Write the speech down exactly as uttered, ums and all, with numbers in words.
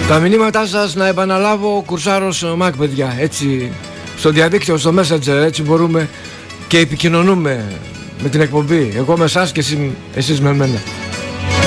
Τα μηνύματά σας να επαναλάβω, Κουρσάρος Μακ, παιδιά. Έτσι στο διαδίκτυο, στο Messenger, έτσι μπορούμε και επικοινωνούμε με την εκπομπή. Εγώ με εσάς και εσείς με μένα.